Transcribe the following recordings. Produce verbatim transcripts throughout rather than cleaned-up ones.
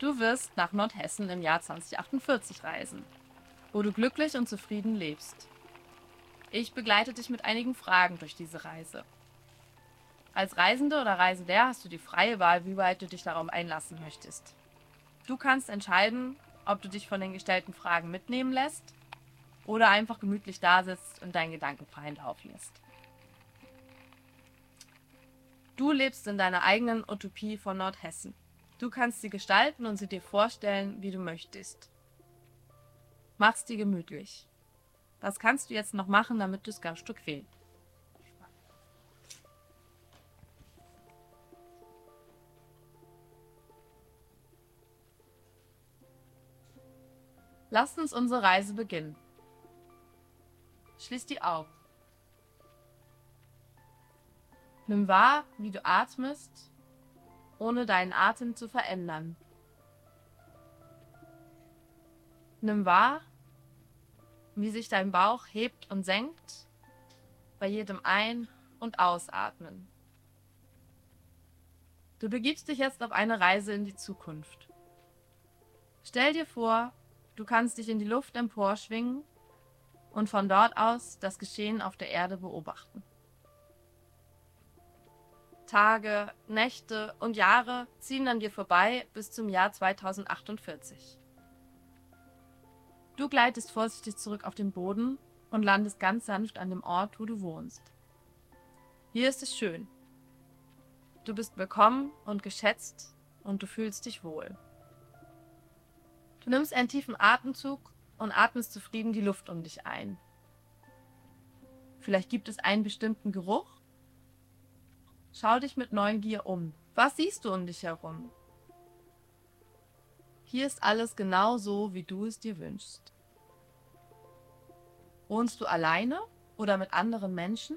Du wirst nach Nordhessen im Jahr zweitausendachtundvierzig reisen, wo du glücklich und zufrieden lebst. Ich begleite dich mit einigen Fragen durch diese Reise. Als Reisende oder Reisender hast du die freie Wahl, wie weit du dich darauf einlassen möchtest. Du kannst entscheiden, ob du dich von den gestellten Fragen mitnehmen lässt oder einfach gemütlich dasitzt und deinen Gedanken freien Lauf lässt. Du lebst in deiner eigenen Utopie von Nordhessen. Du kannst sie gestalten und sie dir vorstellen, wie du möchtest. Mach's dir gemütlich. Was kannst du jetzt noch machen, damit du es ganz Stück fehlst? Lasst uns unsere Reise beginnen. Schließ die Augen. Nimm wahr, wie du atmest, ohne deinen Atem zu verändern. Nimm wahr, wie sich dein Bauch hebt und senkt bei jedem Ein- und Ausatmen. Du begibst dich jetzt auf eine Reise in die Zukunft. Stell dir vor, du kannst dich in die Luft emporschwingen und von dort aus das Geschehen auf der Erde beobachten. Tage, Nächte und Jahre ziehen an dir vorbei bis zum Jahr zweitausendachtundvierzig. Du gleitest vorsichtig zurück auf den Boden und landest ganz sanft an dem Ort, wo du wohnst. Hier ist es schön. Du bist willkommen und geschätzt und du fühlst dich wohl. Du nimmst einen tiefen Atemzug und atmest zufrieden die Luft um dich ein. Vielleicht gibt es einen bestimmten Geruch? Schau dich mit Neugier um. Was siehst du um dich herum? Hier ist alles genau so, wie du es dir wünschst. Wohnst du alleine oder mit anderen Menschen?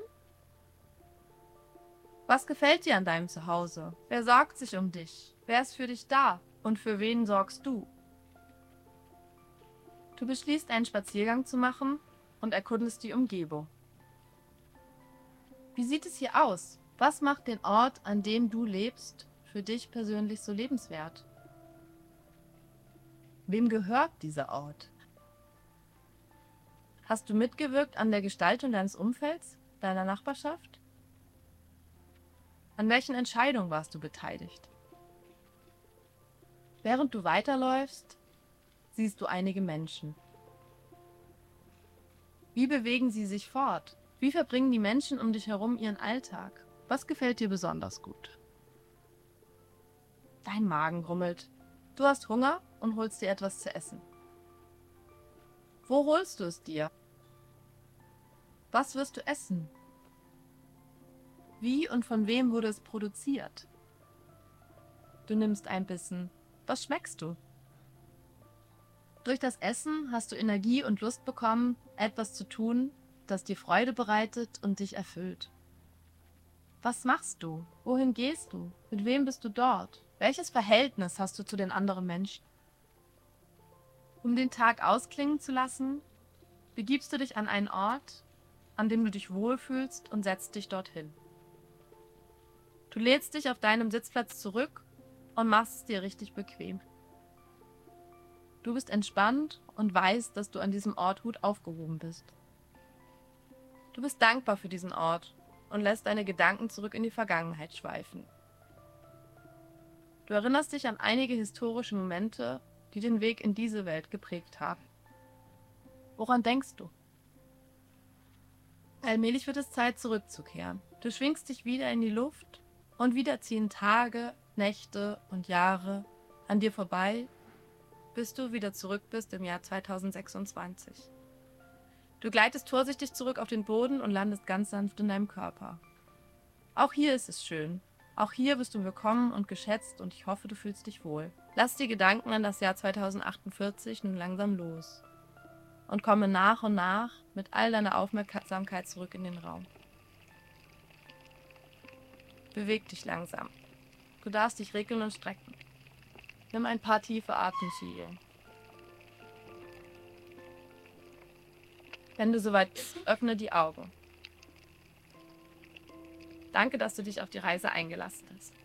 Was gefällt dir an deinem Zuhause? Wer sorgt sich um dich? Wer ist für dich da? Und für wen sorgst du? Du beschließt, einen Spaziergang zu machen und erkundest die Umgebung. Wie sieht es hier aus? Was macht den Ort, an dem du lebst, für dich persönlich so lebenswert? Wem gehört dieser Ort? Hast du mitgewirkt an der Gestaltung deines Umfelds, deiner Nachbarschaft? An welchen Entscheidungen warst du beteiligt? Während du weiterläufst, siehst du einige Menschen. Wie bewegen sie sich fort? Wie verbringen die Menschen um dich herum ihren Alltag? Was gefällt dir besonders gut? Dein Magen grummelt. Du hast Hunger und holst dir etwas zu essen. Wo holst du es dir? Was wirst du essen? Wie und von wem wurde es produziert? Du nimmst ein Bissen. Was schmeckst du? Durch das Essen hast du Energie und Lust bekommen, etwas zu tun, das dir Freude bereitet und dich erfüllt. Was machst du? Wohin gehst du? Mit wem bist du dort? Welches Verhältnis hast du zu den anderen Menschen? Um den Tag ausklingen zu lassen, begibst du dich an einen Ort, an dem du dich wohlfühlst und setzt dich dorthin. Du lädst dich auf deinem Sitzplatz zurück und machst es dir richtig bequem. Du bist entspannt und weißt, dass du an diesem Ort gut aufgehoben bist. Du bist dankbar für diesen Ort und lässt deine Gedanken zurück in die Vergangenheit schweifen. Du erinnerst dich an einige historische Momente, die den Weg in diese Welt geprägt haben. Woran denkst du? Allmählich wird es Zeit, zurückzukehren. Du schwingst dich wieder in die Luft und wieder ziehen Tage, Nächte und Jahre an dir vorbei, bis du wieder zurück bist im Jahr zweitausendsechsundzwanzig. Du gleitest vorsichtig zurück auf den Boden und landest ganz sanft in deinem Körper. Auch hier ist es schön. Auch hier bist du willkommen und geschätzt und ich hoffe, du fühlst dich wohl. Lass die Gedanken an das Jahr zweitausendachtundvierzig nun langsam los und komme nach und nach mit all deiner Aufmerksamkeit zurück in den Raum. Beweg dich langsam. Du darfst dich regeln und strecken. Nimm ein paar tiefe Atemzüge. Wenn du soweit bist, öffne die Augen. Danke, dass du dich auf die Reise eingelassen hast.